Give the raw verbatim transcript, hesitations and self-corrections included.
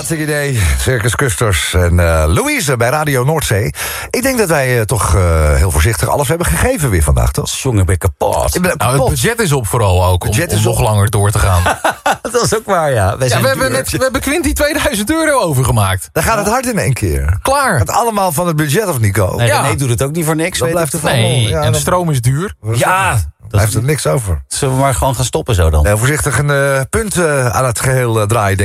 Hartstikke idee. Circus Custers en uh, Louise bij Radio Noordzee. Ik denk dat wij uh, toch uh, heel voorzichtig alles hebben gegeven weer vandaag, toch? Jongen, ben ik kapot. Ik ben Nou, het kapot. budget is op vooral ook, om, Budget om is nog op. langer door te gaan. Dat is ook waar, ja. Wij Ja, zijn we, hebben duur. net, we hebben Quinty tweeduizend euro overgemaakt. Dan gaat het hard in één keer. Klaar. Het allemaal van het budget, of Nico? Nee, Ja. René doet het ook niet voor niks. Dan weet blijft ik. het allemaal- Nee, ja, en dan- de stroom is duur. Ja, Daar heeft er niks over. zullen we maar gewoon gaan stoppen zo dan? Uh, voorzichtig een uh, punt uh, aan het geheel uh, draaien, denk ik.